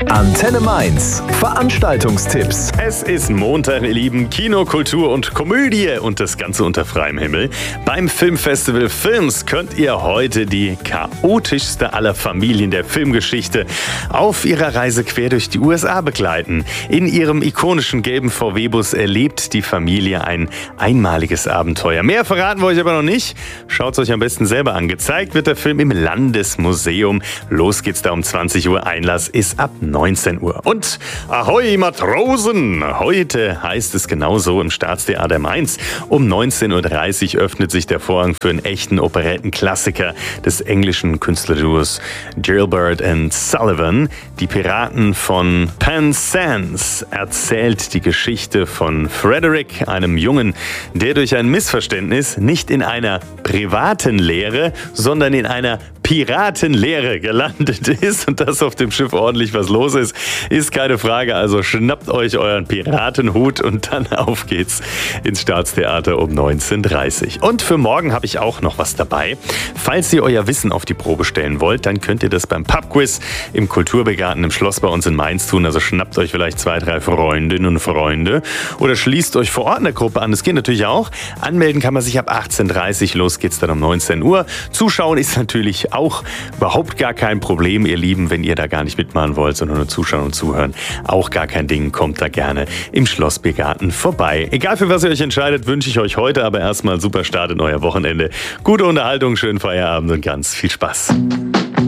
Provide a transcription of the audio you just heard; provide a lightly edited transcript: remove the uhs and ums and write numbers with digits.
Antenne Mainz. Veranstaltungstipps. Es ist Montag, ihr Lieben. Kino, Kultur und Komödie und das Ganze unter freiem Himmel. Beim Filmfestival Films könnt ihr heute die chaotischste aller Familien der Filmgeschichte auf ihrer Reise quer durch die USA begleiten. In ihrem ikonischen gelben VW-Bus erlebt die Familie ein einmaliges Abenteuer. Mehr verraten wir euch aber noch nicht. Schaut es euch am besten selber an. Gezeigt wird der Film im Landesmuseum. Los geht's da um 20 Uhr. Einlass ist ab 19 Uhr. Und Ahoi Matrosen! Heute heißt es genauso im Staatstheater Mainz. Um 19.30 Uhr öffnet sich der Vorhang für einen echten Operettenklassiker des englischen Künstlerduos Gilbert and Sullivan. Die Piraten von Penzance erzählt die Geschichte von Frederick, einem Jungen, der durch ein Missverständnis nicht in einer privaten Lehre, sondern in einer Piratenlehre gelandet ist und dass auf dem Schiff ordentlich was los ist keine Frage. Also schnappt euch euren Piratenhut und dann auf geht's ins Staatstheater um 19.30 Uhr. Und für morgen habe ich auch noch was dabei. Falls ihr euer Wissen auf die Probe stellen wollt, dann könnt ihr das beim Pubquiz im Kulturbegarten im Schloss bei uns in Mainz tun. Also schnappt euch vielleicht 2, 3 Freundinnen und Freunde oder schließt euch vor Ort einer Gruppe an. Das geht natürlich auch. Anmelden kann man sich ab 18.30 Uhr. Los geht's dann um 19 Uhr. Zuschauen ist natürlich auch überhaupt gar kein Problem, ihr Lieben, wenn ihr da gar nicht mitmachen wollt, sondern nur zuschauen und zuhören. Auch gar kein Ding, kommt da gerne im Schlossbiergarten vorbei. Egal für was ihr euch entscheidet, wünsche ich euch heute aber erstmal einen super Start in euer Wochenende. Gute Unterhaltung, schönen Feierabend und ganz viel Spaß.